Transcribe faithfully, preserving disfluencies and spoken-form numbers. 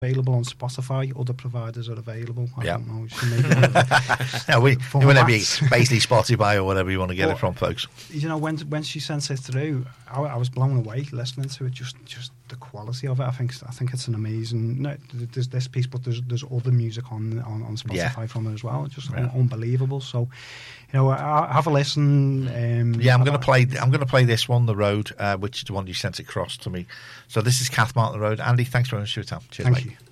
available on Spotify. Other providers are available. I Yeah. don't know. She may be no, we, for whenever you, that. basically Spotify or whatever you want to get But, it from, folks. You know, when when she sent it through, I, I was blown away listening to it. Just just the quality of it. I think I think it's an amazing. No, there's this piece, but there's there's other music on on, on Spotify Yeah. from it as well. Just Yeah. un- unbelievable. So, you know, I, have a listen. Um, Yeah, I'm going to play. I'm going to play this one, The Road, uh, which is the one you sent across to me. So this is Cathmart, The Road. Andy, thanks very much for your time. Cheers, Thank mate. you.